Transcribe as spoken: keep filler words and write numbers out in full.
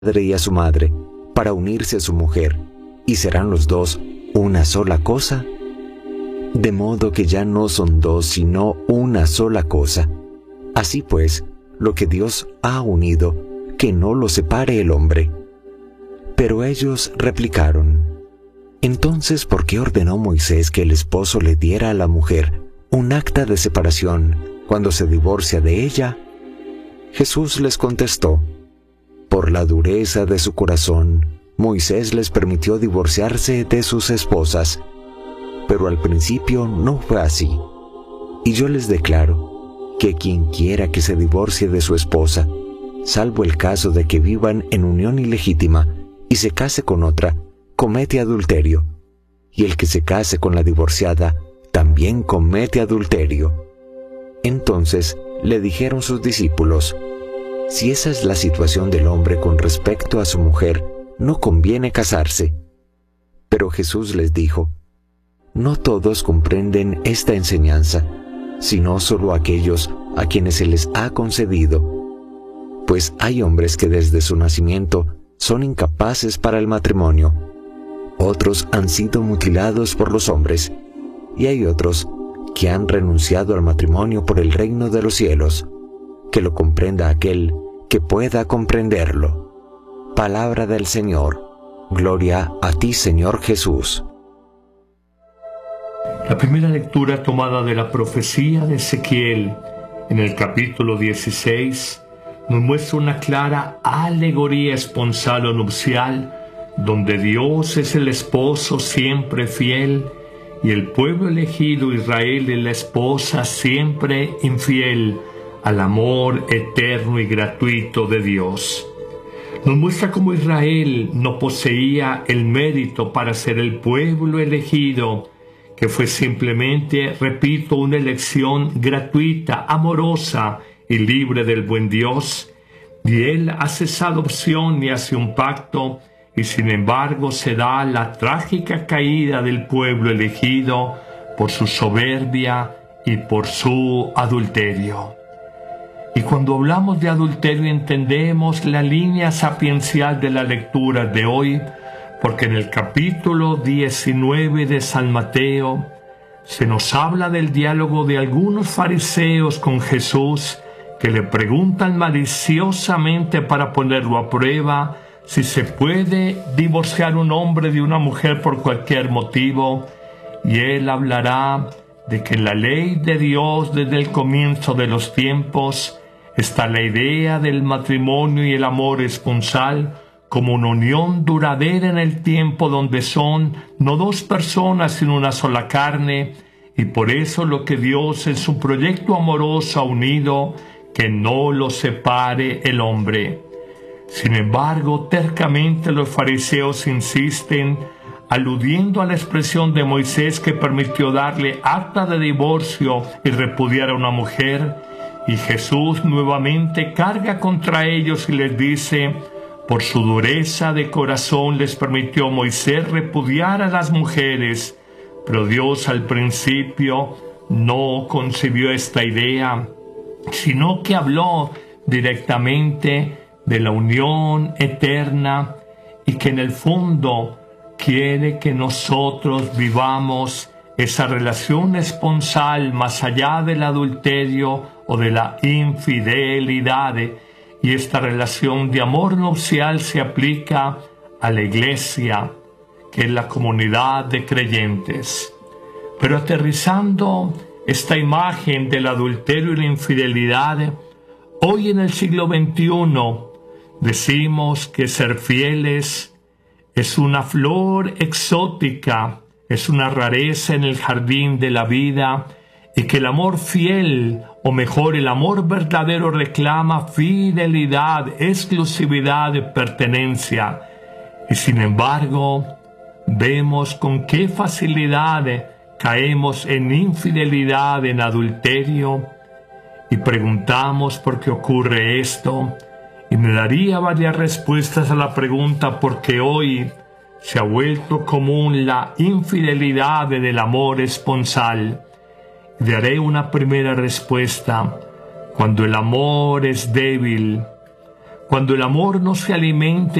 padre y a su madre, para unirse a su mujer, y serán los dos una sola cosa. De modo que ya no son dos, sino una sola cosa. Así pues, lo que Dios ha unido, que no lo separe el hombre. Pero ellos replicaron: Entonces, ¿por qué ordenó Moisés que el esposo le diera a la mujer un acta de separación cuando se divorcia de ella? Jesús les contestó: Por la dureza de su corazón, Moisés les permitió divorciarse de sus esposas, pero al principio no fue así. Y yo les declaro que quien quiera que se divorcie de su esposa, salvo el caso de que vivan en unión ilegítima y se case con otra, comete adulterio, y el que se case con la divorciada también comete adulterio. Entonces le dijeron sus discípulos: Si esa es la situación del hombre con respecto a su mujer, no conviene casarse. Pero Jesús les dijo: No todos comprenden esta enseñanza, sino solo aquellos a quienes se les ha concedido. Pues hay hombres que desde su nacimiento son incapaces para el matrimonio, otros han sido mutilados por los hombres, y hay otros que han renunciado al matrimonio por el reino de los cielos. Que lo comprenda aquel que pueda comprenderlo. Palabra del Señor. Gloria a ti, Señor Jesús. La primera lectura tomada de la profecía de Ezequiel, en el capítulo dieciséis, nos muestra una clara alegoría esponsal o nupcial, donde Dios es el esposo siempre fiel y el pueblo elegido Israel es la esposa siempre infiel al amor eterno y gratuito de Dios. Nos muestra cómo Israel no poseía el mérito para ser el pueblo elegido, que fue simplemente, repito, una elección gratuita, amorosa y libre del buen Dios, y Él hace esa adopción y hace un pacto, y sin embargo se da la trágica caída del pueblo elegido por su soberbia y por su adulterio. Y cuando hablamos de adulterio entendemos la línea sapiencial de la lectura de hoy, porque en el capítulo diecinueve de San Mateo se nos habla del diálogo de algunos fariseos con Jesús, que le preguntan maliciosamente para ponerlo a prueba si se puede divorciar un hombre de una mujer por cualquier motivo, y él hablará de que en la ley de Dios desde el comienzo de los tiempos está la idea del matrimonio y el amor esponsal como una unión duradera en el tiempo donde son no dos personas sino una sola carne, y por eso lo que Dios en su proyecto amoroso ha unido, que no lo separe el hombre. Sin embargo, tercamente los fariseos insisten, aludiendo a la expresión de Moisés que permitió darle acta de divorcio y repudiar a una mujer, y Jesús nuevamente carga contra ellos y les dice: por su dureza de corazón les permitió Moisés repudiar a las mujeres, pero Dios al principio no concibió esta idea, sino que habló directamente de la unión eterna y que en el fondo quiere que nosotros vivamos esa relación esponsal más allá del adulterio o de la infidelidad, y esta relación de amor nupcial se aplica a la Iglesia, que es la comunidad de creyentes. Pero aterrizando esta imagen del adulterio y la infidelidad, hoy en el siglo veintiuno decimos que ser fieles es una flor exótica, es una rareza en el jardín de la vida, y que el amor fiel, o mejor, el amor verdadero reclama fidelidad, exclusividad, pertenencia. Y sin embargo, vemos con qué facilidad caemos en infidelidad, en adulterio, y preguntamos por qué ocurre esto. Y me daría varias respuestas a la pregunta por qué hoy se ha vuelto común la infidelidad del amor esponsal. Daré una primera respuesta: cuando el amor es débil, Cuando el amor no se alimente